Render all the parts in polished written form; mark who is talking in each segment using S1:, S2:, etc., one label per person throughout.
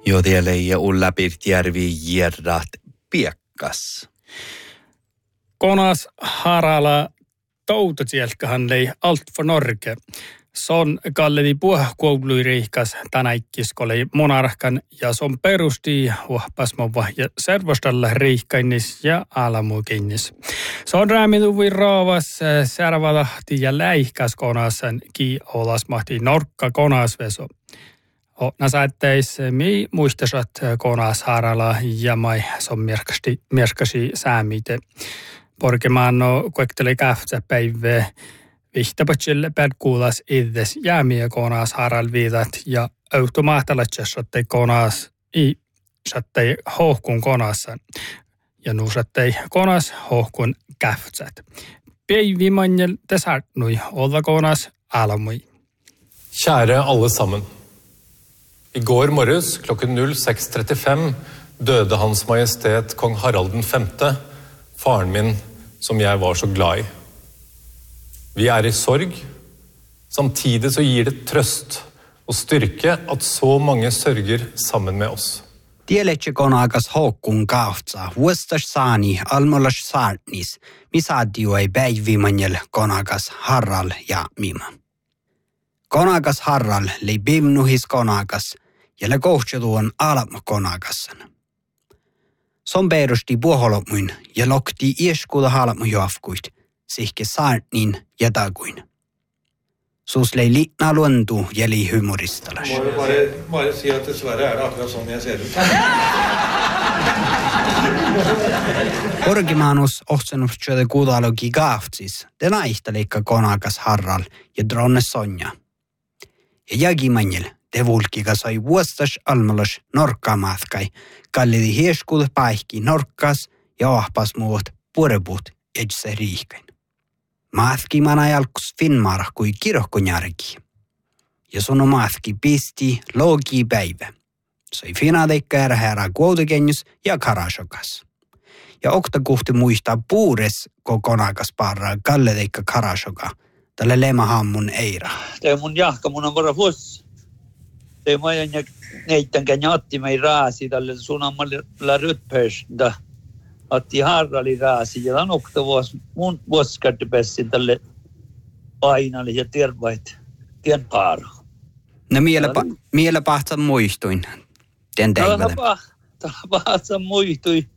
S1: Jotielle ja Ulla Pirtjärvi järrat piekkas.
S2: Konas harala toutatielkahan lei alt för Norge. Son kalleli puhkoului riikas tänäikkiskoli monarkan ja son perusti huohpasmova ja servostalla riikkainis ja alamukinnis. Son räämituvui raavas servalahti ja läihkäs konasen ki olasmahti norkka konasveso. Näsätteis mi muistasat konas harala ja mai son merkasi säämite. Porkemaanno kuekteli kähtsä päivää. Vihtapatsille kuulas iddes jäämiä konas haral viitat ja automaatalatsessattei konas i sattei hohkun konassa ja nuusattei konas hohkun kähtsät. Päivi manjel tesartnui olla konas alamui.
S3: Kjære alle sammen. I går morges klokken 06:35 døde Hans Majestet Kong Harald V, faren min, som jeg var så glad i. Vi er i sorg. Samtidig så gir det trøst og styrke at så mange sørger sammen med oss.
S4: Tieletse konakas hokkun kahtsa, vuostas saani almollas saartnis, misadio ei päivimanjel konakas harral ja mima. Konakas harral lei bimnuhis konakas ja le kohtsetuon alama konakassan. Son perusti puholopmuin ja lokti ieskuuta halmu joafkuit, sihke saartnin ja takuin. Sus lei liitna luontu jeli humoristalas.
S5: Bare si at dessverre det akkurat sånn jeg ser ut.
S4: Korkimaanus ohtsenus työtä kuutalogi kahtsis, te naihtaleikka konakas harral ja dronne sonja. Ja jagimanjel te vulkika sai vuostas almalas norkkamaatkai, kallidi hieskuut paikki norkkas ja ahpas muut purepuut etse riihkain. Maatki mana jalkus Finnmara kui kirokkonjärki. Ja sano maatki pisti logi päivä. Sai finadeikka järhärä kuotekennys ja karasokas. Ja okta kuhti muistaa puures kokonakas parraa kalledeikka karasoka. Tälle lemahammun eira.
S6: Tämä mun jahka mun on vara vuosi. Tämä majan ja neittänkään jatti mei raasi tälle sunamalla rytpöstä. Atti harrali raasi ja on okta vuosi mun vuosikarttipessin tälle ainalle ja tervait tien paaro.
S4: No miele pahtsa muistuin. Tien teivälä.
S6: Tällä pahtsa muistui.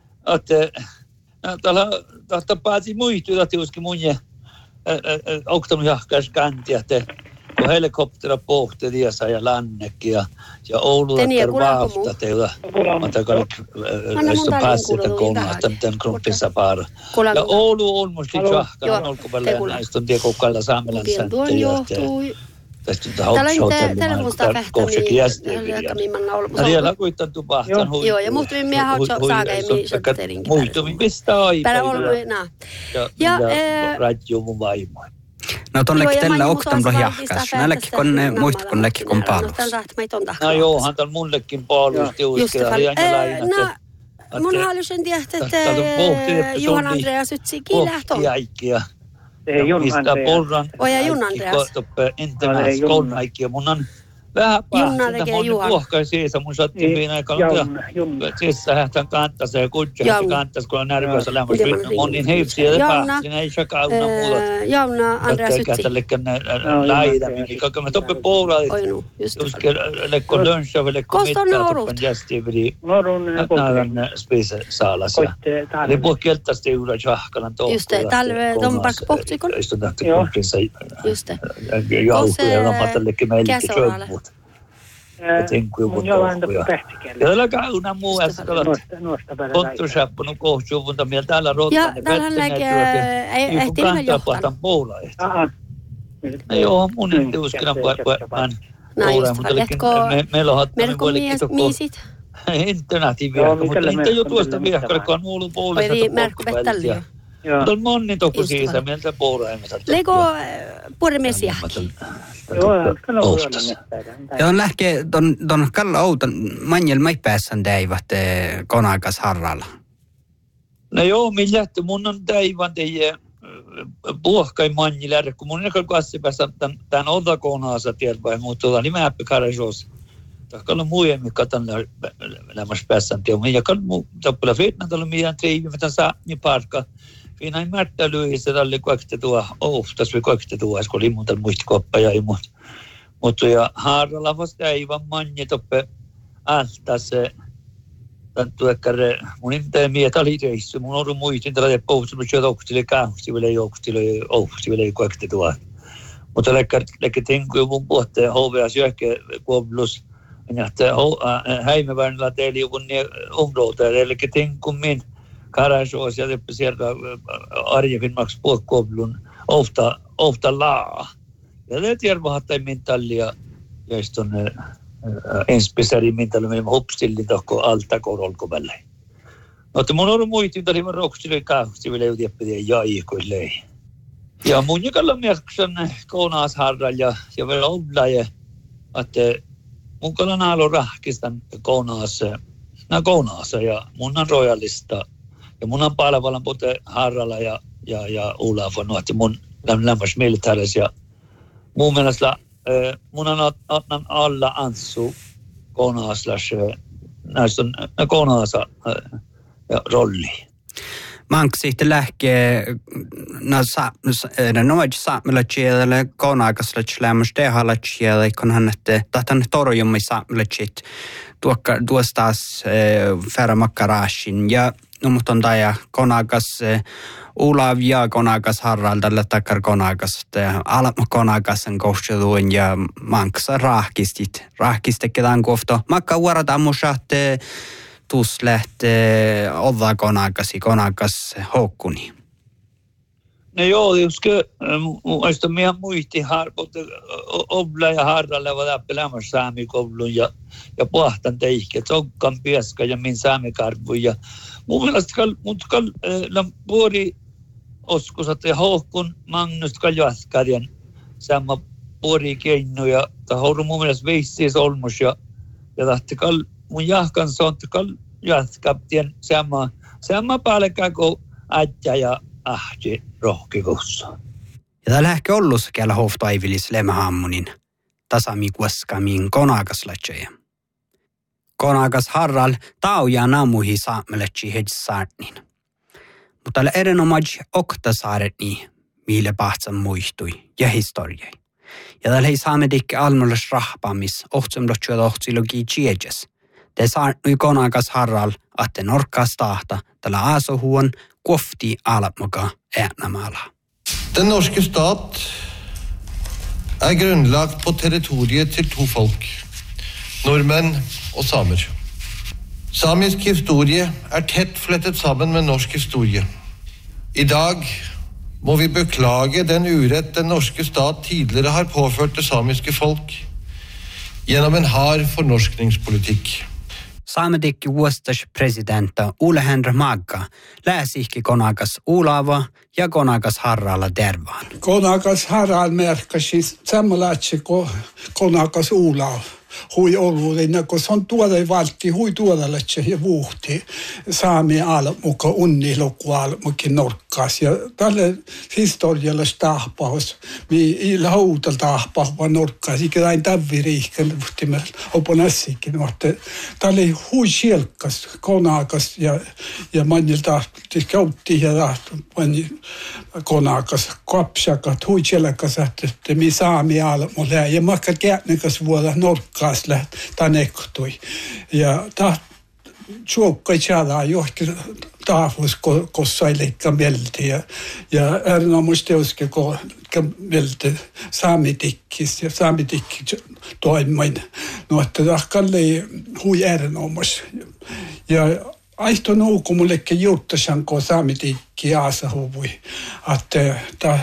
S6: Tällä pahtsi muistui, että uskin mun ja oktanut jahkas kantia, että kun helikoptera pohteli ja sai lannekin ja Oululla tervaafta teillä. Mutta kun pääsi tämän koulusta, tämän gruppissa paara. Ja Oulu on musti jahkan olkupäälleen näistä on tiekokkailla saamelan sääntöjä.
S7: Täällä on musta
S6: kohtakin jästeviä. Siellä kuitenkin tupahtan huipuun.
S7: Joo, ja muhtumin minä hautsa saakeihin söttelinkin.
S6: Muhtumin pistää aikaa.
S7: Pärä olluina.
S6: Ja radio mun vaimoin.
S4: No ton läkki tällä oktamlo jahkas. Nälläkin kun ne muistat kun läkki kun palus.
S6: No joohan tän mullekin palus tiuskella.
S7: Mun halusin tiedä, että Juhan Andreas ytsikin lähtö.
S6: Ei Jun Andreas.
S7: Oja Jun Andreas.
S6: Internet skoulaikia. Mun on vähän
S7: Junna tekee Juhan.
S6: Puhkai siisa. Mun sattiin viina aikaan. Siis hähtän kanttasa ja kutsia. Kanttasa, kun on närvössä lämmössä. Mun niin heipsiä ja pääsin. Ei shakauna muuta.
S7: Jauna Andreas ytsi.
S6: Tällekään laida. Kaikki me toppe puolella.
S7: Oi nu, just
S6: det. Lekko luncha, lekko mittaa. Toppen jästi vidi. Nähdään spisesaalas. Eli puhut kieltästi yhdä jahkalan toukolla.
S7: Just det. Talve on vaikka pohtikon. Just det.
S6: Jauhuja ramatallekki meillekin sömmut.
S8: Mun jo anda pähtikelle.
S6: Ja tällä kauna muu äskelat. Ottusappunut kohtuuvunta mieltä täällä rottainen.
S7: Ja täällähän ehti nimen johtaa.
S6: Joo, mun ei uskina vaan.
S7: Meillä on miisit.
S6: Internetin viekka, mutta niitä jo tuosta viekkalle, kun on muulun puolesta
S7: polkupältiä.
S6: Mutta on monni toku siisä, mieltä puolaimessa.
S7: Lego puolimies jahki.
S4: Ja on lähke ton Kalla Outon manjel mai päässän teivät konakas harralla.
S6: No joo, millähtö mun on teivan teijä puhkai manjilärä, kun mun ei kassi päässä tämän otakonaansa tiedä vai muut tuolla nimeäppi karajossa. Takalla muja, mikä tämän lämmäs päässään teemme. Ja kalmu tappella fitna tällä meidän treivi, mitä saa niin parka. Siinä ei märttä lyhyistä tälle kuekte tuo oftas, vai kuekte tuo, kun oli muuta muistikoppa ja ei muuta. Mutta ja haaralla vasta ei vaan manje toppe alta se. Tanto ekkare mun inte mietä oli reissu. Mun on muistin tällä pohjalla, että oktille kauhtille ei oktille ei kuekte tuo. Mutta lekke tenku mun pohteen hovea syökke kuoblus. Ja että häimevärnillä teillä joku område, eli tenku min karasjoos ja sieltä arjevin maks puhkoblun ofta laa. Ja det järvahattai min tallia ja iston enspesari min tallia med hoppstillin tokko alta korolkovälle. Mutta mun on muistin tali var roksille kaustiville utieppide jaikoille. Ja mun jakalla mieksen konaasharral ja vielä oblaje että mun kalan alo rahkistan konaassa ja mun on royalista ja mun on palvelan pote harralla ja Olaf on että mun lämmäs militaaris ja mun mielestä mun on alla ansu konaaslas näistä konaasa ja rolli.
S4: Manksihti lähkee noid saamilla kielellä konaakasla lämmäs tehalla kielellä kun hän tahtan torjummi saamilla kiet tuostaas fermakkarashin ja mutta on taja konaakas Olav ja konaakas Harald tällä takkar konaakas alma konaakasen kohtseluun ja manksa rahkistit ketään kohta makka vuorata musatte tuus lähtee olla konaakas houkkuni.
S6: No joo, juske muista meidän muisti obla ja harralle var läppelämmäs saamikoulun ja pohtan teihke, tsokkan pieska ja min saamikarvu ja mun mielestä puori oskusat ja houkkun Magnus Kaljaskarjan sama puori keinu ja tahoudun mun mielestä veissiis olmus ja tahti mun jahkan sontkal jatkaptien sama päällekään kuin äijä ja ahti rohkikussa.
S4: Ja täällä ehkä ollut käällä hoftaivilis lemhammunin tasamiikuaskamiin konaagaslatseja. Konaagas Harral taujaa namuhi saameletsi hedsaarnin. Mutta täällä erinomaisesti oktasaaretni mille pahtsan muistui ja historiai. Ja täällä ei saamedikke almallis rahpaamis ohtsamlotsuja tohtsilogi tjejes. Det saartui konaagas Harral, att den orkar starta tällä aasohuon kofti alapmoka äänämällä.
S9: Den norske stat er grunnlagt på territoriet til to folk, nordmenn og samer. Samisk historie er tett flettet sammen med norsk historie. I dag må vi beklage den urett den norske stat tidligere har påført det samiske folk gjennom en hard fornorskningspolitikk.
S4: Saamedikki vuostas presidentta Ole-Henri Magga läsihki konaakas Olava ja konaakas Harralla tervaan.
S10: Konaakas Harral merkkasi samanlaatse kuin konaakas Olav. Hui oluudina, kun se on tuoda valtti, hui tuodalatse ja vuhti saami almuka unniluku almukin norkkaas. Ja tälle historialla stahpaus, mi lautal tahpaus vaan norkkaas, ikä aina täviriihken vuhtimella oponassikin. Mutta tälle hui sielkas, konaakas ja manjilta käytti ja tahti konaakas kapsakat, hui sielkas, että mi saami almulla. Ja makka käätnekas vuoda norkkaas. Tanektui. Ja tjuokkai tjädää johti taafus, kun sai leikka melti. Ja erinomaisesti teoske, kun melti saamitikkis ja saamitikki toimin. No, että tahkalle hui erinomaisesti. Ja aihto nuuku mullekin juuttasan, kun saamitikki aasa huvui. Että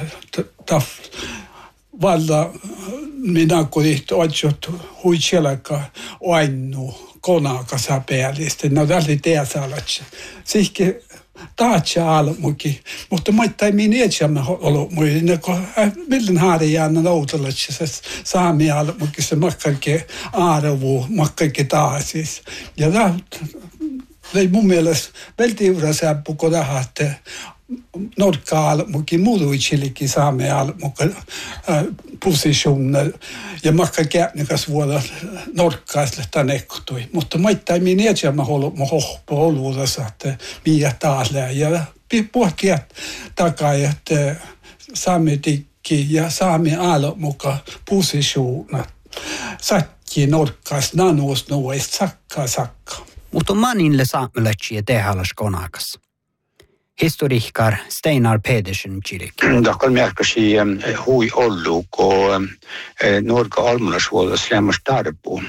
S10: valla minä kuitenkin otsut huitselaka oinnu konaakasa päällistä. No tällä teäsaalatsa. Sihki taatsa almuki. Mutta maittain minä etsämme ollut muina, kun millen haarijaana noutalatsa se saami almuki se makkalke arvu, makkalke taasis. Ja tämä mun mielestä vältiura säppu, kun tähän, että norka-almukin muruitsilikin saame almukin positioner ja makka käpnikas vuoda norkkaisle tanektui. Mutta maittain minä niitä mä hohpo oluudessa, että miä taas ja puhkia takaa, että saamitikki ja saami almuka positioner. Sakki norkkais nanuus nuoista sakka.
S4: Mutta manille saamelätsiä tehdäläs konakas. Historikar Steinar Pedersen Chilik.
S11: Dakal märkäsi hui ollu, kun Norka almulasvuodas lämmäs tarpu,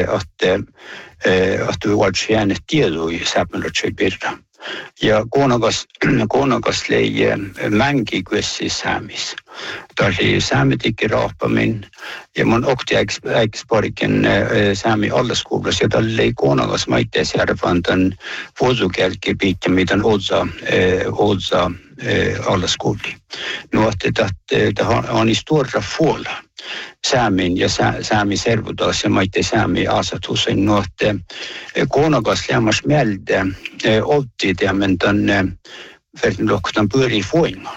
S11: että vuodsi äänet tiedui saamelätsiä pirra. Ja konakas lei mänki kuessi saamis. Tuli saamitikki rahpamin ja mun okti äikisparikin saami allaskoulussa ja tällä lei konakas maitteessa järjestän vuosukälki piikki, mitä odsa allaskouli. Nuotti, että on i stora fuola saamin ja saami servutas ja maitte saami asetusen nuotti konakas lämmäs mieltä otti tämän verran pyörii voimaan.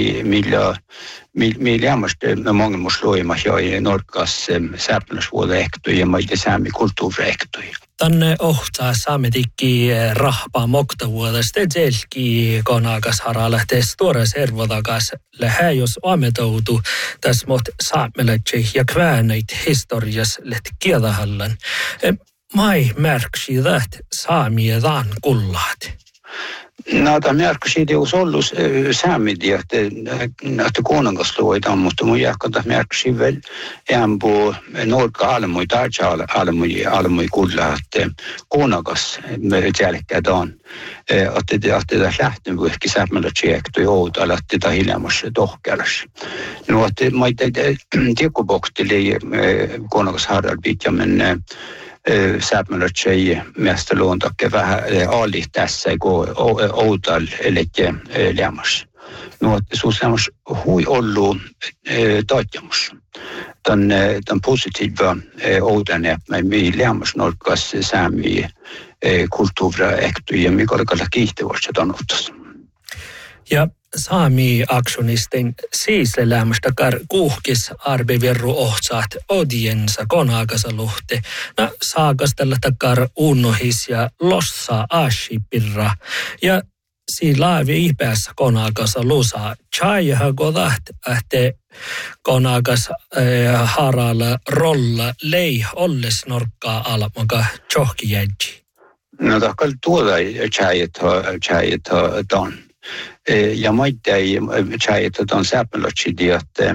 S11: Millä lämmästä många muslimer ja Norkas sääpnäsvuoda ehtoja ja maite saami kulttuuriehtoja.
S12: Tänne ohtaa saamitikki rahpaa moktavuodesta selki konakas haralehtes tuore servotakas lähe jos ametoutu tässä mot saamelätsi ja kvääneit historias lehti kieltähallan. Mai märksi that saamiedan kullaat.
S11: No, tämä märkäsi teus ollut saamidi, että kuningasluoitaan, mutta mun jääkata märkäsi vielä ämpuu Norka-almui, Tarja-almui kuulla, että kuningas jälkeen että tämä lähtee vuohki säämällä tjektui outoilla, että tämä hiljaamassa tohkeras. No, että mä tiekkupokteli kuningas Harald Pitjamen säämälätsei miestä luontakke vähän alli tässä, kun outal elikkä lämmäs. No, että sun lämmäs hui ollut taitjamus. Tämän positiiva outane, mihin lämmäs norkas säämi kulttuuriehtoja, mikä oli kalla kiihtyvässä tanuttas.
S12: Ja saami aktionisten siisle lämmöstä kuhkis arbeverru ohtsaat odiensa konakasa luhte. Na saakastella takar unnohis ja lossa ashipirra. Ja si laavi ihpeässä konakasa lusaa. Chaiha kodaht ähte konakas haralla rolla lei olles norkkaa almaka tjohki jädji.
S11: No takal tuoda chaiet don. Ja maittai tjäitetään sääpälötsidi, että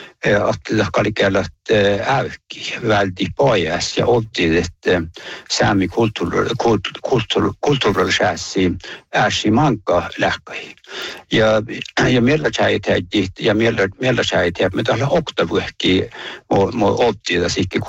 S11: oli kellät äykki väldi pojas ja otti, että saami kulttuurillisääsi ääsi manka lähkäi. Ja meillä tjäitetään, mitä olla oktavuhki, otti tässä ikki